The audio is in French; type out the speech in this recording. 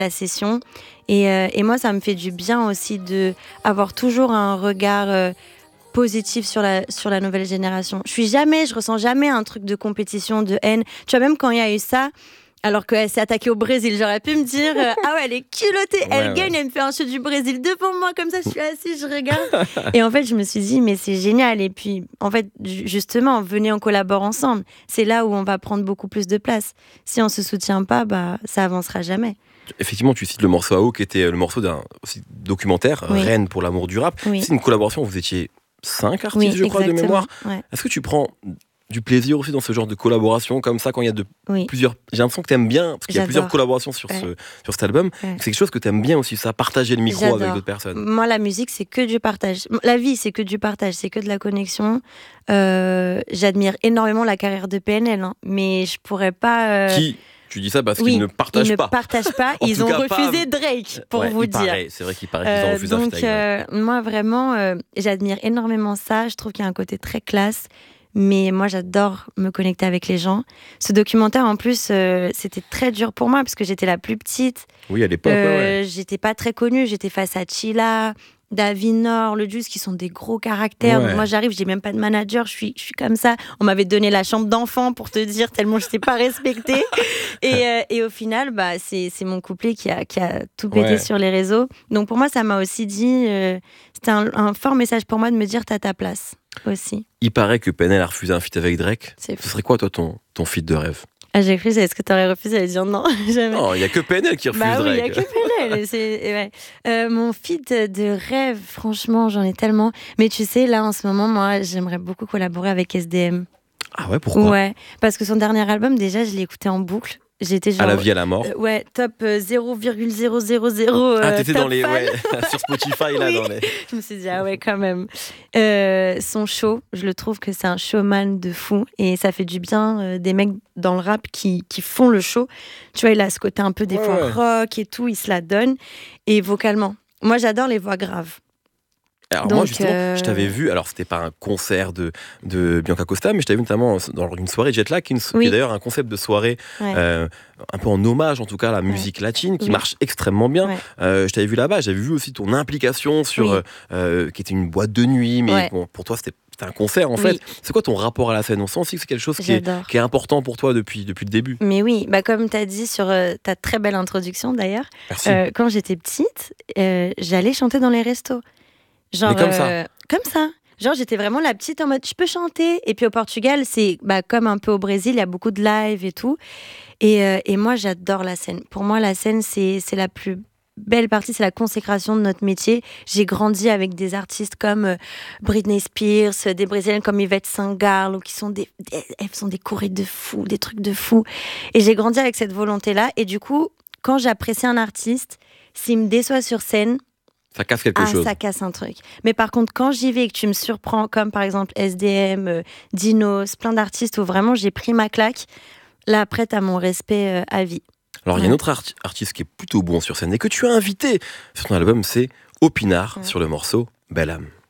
la session. Et moi, ça me fait du bien aussi d'avoir toujours un regard positif sur la nouvelle génération. Je ressens jamais un truc de compétition, de haine. Tu vois, même quand il y a eu ça, alors qu'elle s'est attaquée au Brésil, j'aurais pu me dire ah ouais, elle est culottée, elle gagne, elle me fait un show du Brésil devant moi, comme ça je suis assise, je regarde. Et en fait, je me suis dit, mais c'est génial. Et puis, en fait, justement, venez, on collabore ensemble. C'est là où on va prendre beaucoup plus de place. Si on se soutient pas, ça avancera jamais. Effectivement, tu cites le morceau AO, qui était le morceau d'un aussi documentaire, Reine pour l'amour du rap. Oui. C'est une collaboration, vous étiez 5 artistes, je crois, de mémoire. Ouais. Est-ce que tu prends du plaisir aussi dans ce genre de collaboration comme ça, quand il y a plusieurs... J'ai l'impression que tu aimes bien, parce qu'il y a plusieurs collaborations sur cet album. C'est quelque chose que tu aimes bien aussi, ça, partager le micro avec d'autres personnes. Moi, la musique, c'est que du partage. La vie, c'est que du partage, c'est que de la connexion. J'admire énormément la carrière de PNL, mais je pourrais pas... Tu dis ça parce qu'ils ne partagent pas. Ils ne partagent pas. Ils ont refusé Drake, pour vous dire. C'est vrai qu'il paraît qu'ils ont refusé donc, moi, vraiment, j'admire énormément ça. Je trouve qu'il y a un côté très classe. Mais moi, j'adore me connecter avec les gens. Ce documentaire, en plus, c'était très dur pour moi parce que j'étais la plus petite. Oui, à l'époque, j'étais pas très connue. J'étais face à Chilla, Davinor, le Juice, qui sont des gros caractères. Donc moi, j'arrive, j'ai même pas de manager. Je suis comme ça. On m'avait donné la chambre d'enfant pour te dire, tellement je n'étais pas respectée. Et au final, c'est mon couplet qui a tout pété sur les réseaux. Donc pour moi, ça m'a aussi dit... c'était un fort message pour moi de me dire, t'as ta place aussi. Il paraît que PNL a refusé un feat avec Drake. Ce serait quoi, toi, ton feat de rêve? J'ai cru, est-ce que t'aurais refusé? Elle dire non, jamais. Non, il n'y a que PNL qui refuse Drake. Oui, il n'y a que PNL. Mon feat de rêve, franchement, j'en ai tellement. Mais tu sais, là, en ce moment, moi, j'aimerais beaucoup collaborer avec SDM. Ah ouais, pourquoi? Ouais, parce que son dernier album, déjà, je l'ai écouté en boucle. J'étais genre... À la vie, à la mort. Top 0,000. T'étais dans les... sur Spotify, là. Dans les... Je me suis dit, ah ouais, quand même. Son show, je le trouve que c'est un showman de fou. Et ça fait du bien des mecs dans le rap qui font le show. Tu vois, il a ce côté un peu des fois rock et tout, il se la donne. Et vocalement, moi, j'adore les voix graves. Alors moi justement, je t'avais vu, alors c'était pas un concert de Bianca Costa, mais je t'avais vu notamment dans une soirée Jetlag, qui est d'ailleurs un concept de soirée un peu en hommage en tout cas à la musique latine, qui marche extrêmement bien. Je t'avais vu là-bas, j'avais vu aussi ton implication sur qui était une boîte de nuit, mais bon, pour toi c'était un concert en fait. C'est quoi ton rapport à la scène? On sent aussi que c'est quelque chose qui est important pour toi depuis le début. Mais oui, comme tu as dit sur ta très belle introduction d'ailleurs, quand j'étais petite, j'allais chanter dans les restos. Genre, comme ça. Genre, j'étais vraiment la petite en mode, je peux chanter. Et puis au Portugal, c'est comme un peu au Brésil, il y a beaucoup de live et tout. Et moi, j'adore la scène. Pour moi, la scène, c'est la plus belle partie, c'est la consécration de notre métier. J'ai grandi avec des artistes comme Britney Spears, des Brésiliennes comme Ivete Sangalo, qui sont elles sont des chorés de fous, des trucs de fous. Et j'ai grandi avec cette volonté-là. Et du coup, quand j'apprécie un artiste, s'il me déçoit sur scène, ça casse quelque chose. Ça casse un truc. Mais par contre, quand j'y vais et que tu me surprends, comme par exemple SDM, Dinos, plein d'artistes où vraiment j'ai pris ma claque, là, après, t'as mon respect à vie. Alors, il y a un autre artiste qui est plutôt bon sur scène et que tu as invité sur ton album, c'est Opinard, sur le morceau Belle Âme.